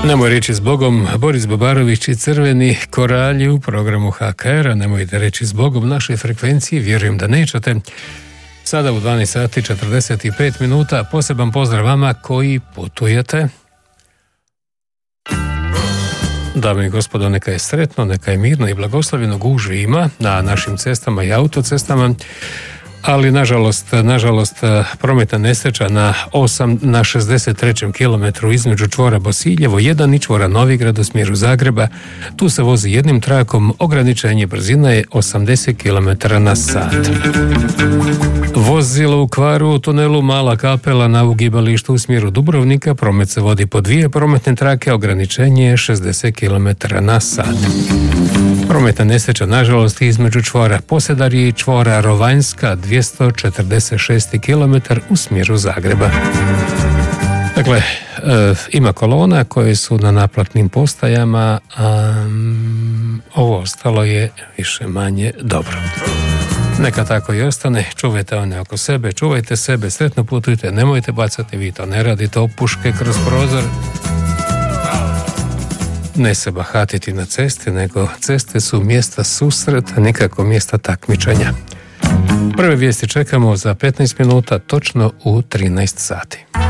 Nemoj reći s Bogom, Boris Babarović i Crveni koralji u programu HKR-a. Nemojte reći s Bogom našoj frekvenciji, vjerujem da nećete. Sada u 12 sati 45 minuta, poseban pozdrav vama koji putujete. Dame i gospodo, neka je sretno, neka je mirno i blagoslovljeno, gužvi ima na našim cestama i autocestama, ali nažalost prometna nesreća na 63. kilometru između čvora Bosiljevo 1 i čvora Novigrad u smjeru Zagreba. Tu se vozi jednim trakom, ograničenje brzine je 80 km na sat. Vozilo u kvaru u tunelu Mala Kapela na ugibalištu u smjeru Dubrovnika, promet se vodi po 2 prometne trake, ograničenje je 60 km na sat. Prometna nesreća nažalost između čvora Posedarje i čvora Rovanjska 246 km u smjeru Zagreba. Dakle, ima kolona koje su na naplatnim postajama, a ovo ostalo je više manje dobro. Neka tako i ostane, čuvajte one oko sebe, čuvajte sebe, sretno putujte, nemojte bacati, vi to ne radite, opuške kroz prozor. Ne se bahatiti na cesti, nego ceste su mjesta susreta, nikako mjesta takmičenja. Prve vijesti čekamo za 15 minuta, točno u 13 sati.